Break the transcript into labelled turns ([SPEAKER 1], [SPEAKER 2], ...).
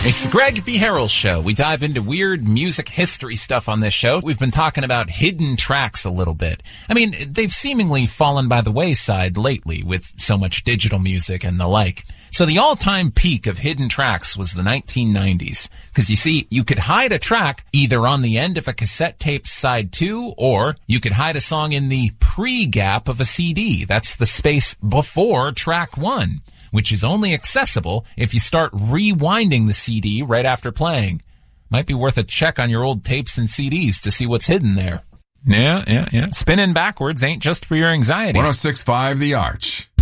[SPEAKER 1] It's the Greg B. Harrell Show. We dive into weird music history stuff on this show. We've been talking about hidden tracks a little bit. I mean, they've seemingly fallen by the wayside lately with so much digital music and the like. So the all-time peak of hidden tracks was the 1990s. Because you see, you could hide a track either on the end of a cassette tape's side 2, or you could hide a song in the pre-gap of a CD. That's the space before track 1. Which is only accessible if you start rewinding the CD right after playing. Might be worth a check on your old tapes and CDs to see what's hidden there. Yeah. Spinning backwards ain't just for your anxiety.
[SPEAKER 2] 106.5 The Arch.